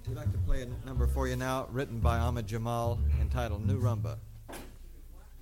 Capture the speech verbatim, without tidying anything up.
We'd like to play a number for you now, written by Ahmed Jamal, entitled New Rumba.